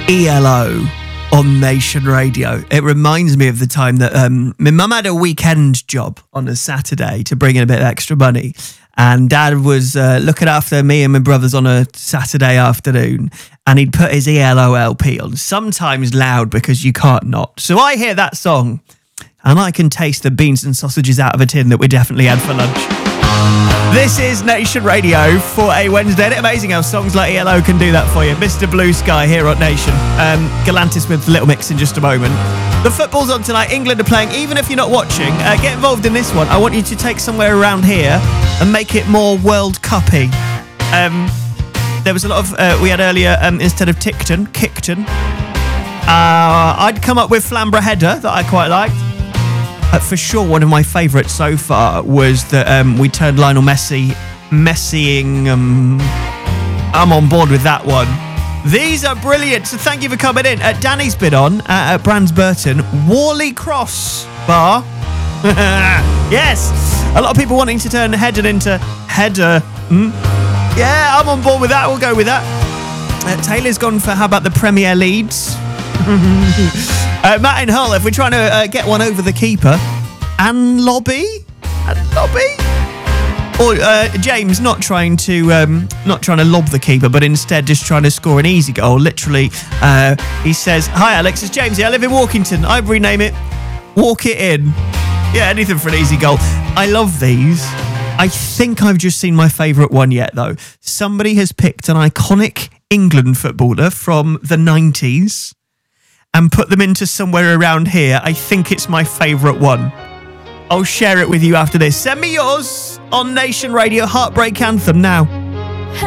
ELO on Nation Radio. It reminds me of the time that my mum had a weekend job on a Saturday to bring in a bit of extra money, and Dad was looking after me and my brothers on a Saturday afternoon, and he'd put his ELO LP on, sometimes loud because you can't not. So I hear that song and I can taste the beans and sausages out of a tin that we definitely had for lunch. This is Nation Radio for a Wednesday. Isn't it amazing how songs like ELO can do that for you? Mr. Blue Sky here on Nation. Galantis with Little Mix in just a moment. The football's on tonight. England are playing. Even if you're not watching, get involved in this one. I want you to take somewhere around here and make it more World Cup-y. There was a lot of... we had earlier, instead of Kickton. I'd come up with Flamborough Header that I quite liked. For sure, one of my favourites so far was that we turned Lionel Messi Messying. I'm on board with that one. These are brilliant, so thank you for coming in. Danny's been on at Brands Burton, Worley Cross Bar. Yes, a lot of people wanting to turn Header into Header. Yeah, I'm on board with that. We'll go with that. Taylor's gone for how about the Premier Leads? Matt in Hull, if we're trying to get one over the keeper, and lobby, or James not trying to lob the keeper, but instead just trying to score an easy goal. Literally, he says, "Hi Alex, it's James here. I live in Walkington. I'd rename it Walk It In." Yeah, anything for an easy goal. I love these. I think I've just seen my favourite one yet though. Somebody has picked an iconic England footballer from the 90s. And put them into somewhere around here. I think it's my favourite one. I'll share it with you after this. Send me yours on Nation Radio Heartbreak Anthem now.